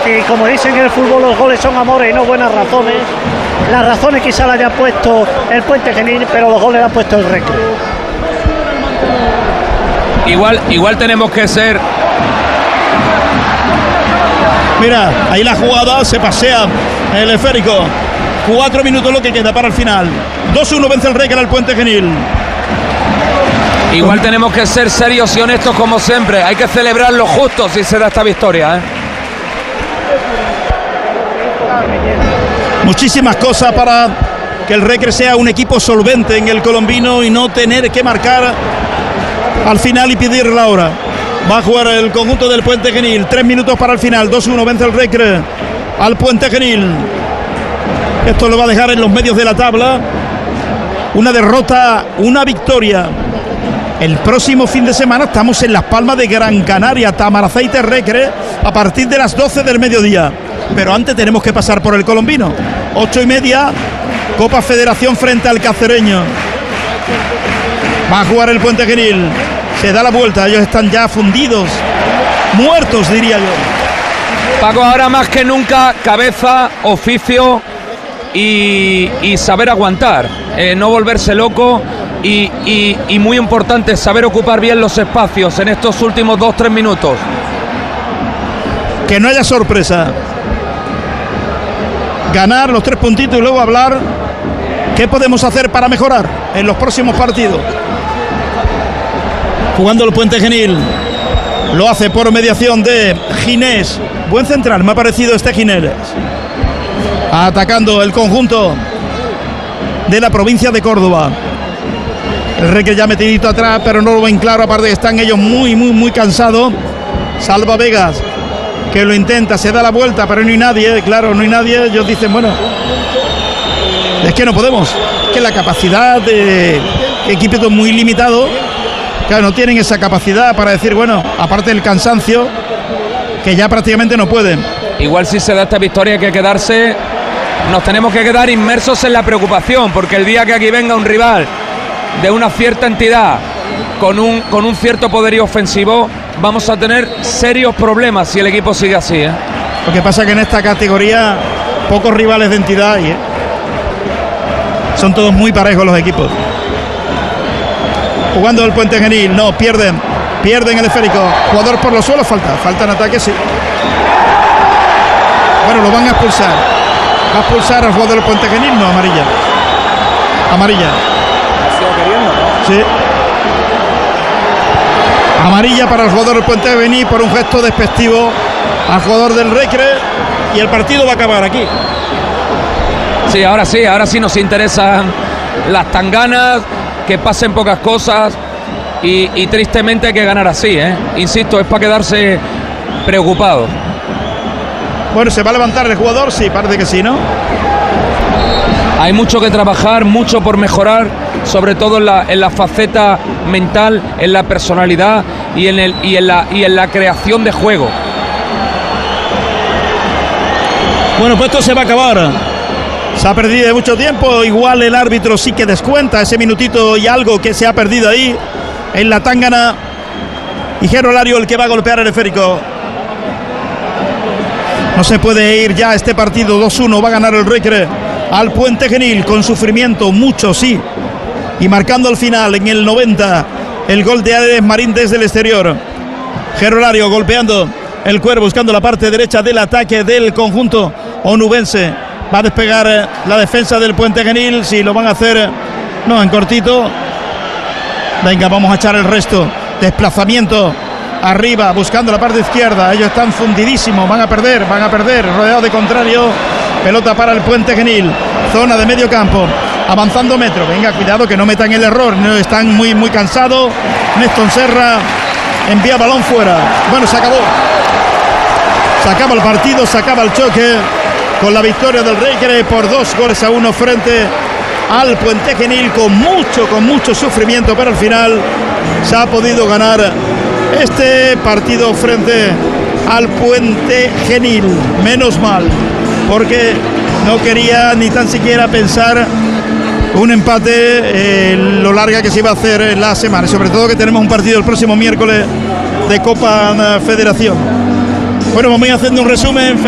Y como dicen en el fútbol, los goles son amores y no buenas razones. Las razones quizá las haya puesto el Puente Genil, pero los goles las ha puesto el Recre. Igual tenemos que ser... Mira, ahí la jugada, se pasea el esférico. 4 minutos lo que queda para el final. 2-1 vence el Recre al Puente Genil. Igual tenemos que ser serios y honestos como siempre. Hay que celebrar lo justo si se da esta victoria, ¿eh? Muchísimas cosas para que el Recre sea un equipo solvente en el colombino y no tener que marcar al final y pedir la hora. Va a jugar el conjunto del Puente Genil. 3 minutos para el final. 2-1 vence el Recre al Puente Genil. Esto lo va a dejar en los medios de la tabla. Una derrota, una victoria. El próximo fin de semana estamos en Las Palmas de Gran Canaria, Tamaraceite Recre, a partir de las 12 del mediodía. Pero antes tenemos que pasar por el colombino. 8:30, Copa Federación frente al Cacereño. Va a jugar el Puente Genil. Se da la vuelta, ellos están ya fundidos, muertos diría yo. Paco, ahora más que nunca, cabeza, oficio y saber aguantar, no volverse loco y muy importante, saber ocupar bien los espacios en estos últimos 2-3 minutos. Que no haya sorpresa. Ganar los 3 puntitos y luego hablar qué podemos hacer para mejorar en los próximos partidos. Jugando el Puente Genil. Lo hace por mediación de Ginés. Buen central, me ha parecido este Ginés. Atacando el conjunto de la provincia de Córdoba. El Recre ya metidito atrás, pero no lo ven claro. Aparte que están ellos muy cansados. Salva Vegas, que lo intenta, se da la vuelta, pero no hay nadie. Claro, no hay nadie. Ellos dicen, bueno, es que no podemos. Es que la capacidad de equipo es muy limitado. Claro, no tienen esa capacidad para decir, bueno, aparte del cansancio, que ya prácticamente no pueden. Igual si se da esta victoria hay que quedarse, nos tenemos que quedar inmersos en la preocupación, porque el día que aquí venga un rival de una cierta entidad, con un cierto poderío ofensivo, vamos a tener serios problemas si el equipo sigue así, ¿eh? Lo que pasa es que en esta categoría pocos rivales de entidad hay, ¿eh? Son todos muy parejos los equipos. Jugando el Puente Genil, no, pierden el esférico. Jugador por los suelos, falta en ataque, sí. Bueno, lo van a expulsar. Va a expulsar al jugador del Puente Genil, no, amarilla. ¿Ha sido queriendo, no? Sí. Amarilla para el jugador del Puente Genil por un gesto despectivo al jugador del Recre, y el partido va a acabar aquí. Sí, ahora sí nos interesan las tanganas, que pasen pocas cosas y tristemente hay que ganar así, ¿eh? Insisto, es para quedarse preocupado. Bueno, ¿se va a levantar el jugador? Sí, parece que sí, ¿no? Hay mucho que trabajar, mucho por mejorar, sobre todo en la faceta mental, en la personalidad y en la creación de juego. Bueno, pues esto se va a acabar. Se ha perdido de mucho tiempo. Igual el árbitro sí que descuenta ese minutito y algo que se ha perdido ahí en la tángana. Y Jero Lario el que va a golpear el esférico. No se puede ir ya este partido. 2-1 va a ganar el Recre al Puente Genil con sufrimiento, mucho sí. Y marcando al final en el 90 el gol de Ares Marín desde el exterior. Jero Lario golpeando el cuerpo, buscando la parte derecha del ataque del conjunto onubense. Va a despegar la defensa del Puente Genil. Si lo van a hacer, no, en cortito. Venga, vamos a echar el resto. Desplazamiento arriba, buscando la parte izquierda. Ellos están fundidísimos, van a perder. Rodeado de contrario. Pelota para el Puente Genil. Zona de medio campo. Avanzando metro. Venga, cuidado que no metan el error. No, están muy cansados. Néstor Serra envía balón fuera. Bueno, se acabó. Se acaba el partido, se acaba el choque. Con la victoria del Recre por 2-1 frente al Puente Genil, con mucho sufrimiento, pero al final se ha podido ganar este partido frente al Puente Genil. Menos mal, porque no quería ni tan siquiera pensar un empate, lo larga que se iba a hacer la semana, y sobre todo que tenemos un partido el próximo miércoles de Copa Federación. Bueno, vamos a ir haciendo un resumen.